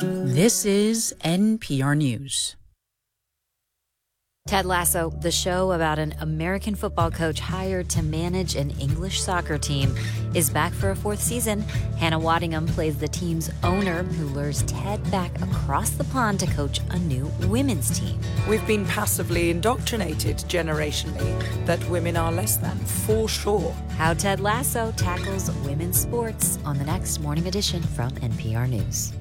This is NPR News. Ted Lasso, the show about an American football coach hired to manage an English soccer team, is back for a fourth season. Hannah Waddingham plays the team's owner who lures Ted back across the pond to coach a new women's team. We've been passively indoctrinated generationally that women are less than, for sure. How Ted Lasso tackles women's sports on the next Morning Edition from NPR News.